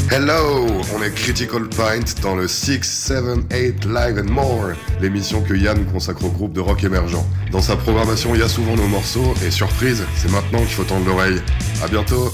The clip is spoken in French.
Hello, on est Critical Pint dans le 6, 7, 8 Live and More, l'émission que Yann consacre au groupe de rock émergent. Dans sa programmation, il y a souvent nos morceaux, et surprise, c'est maintenant qu'il faut tendre l'oreille. À bientôt.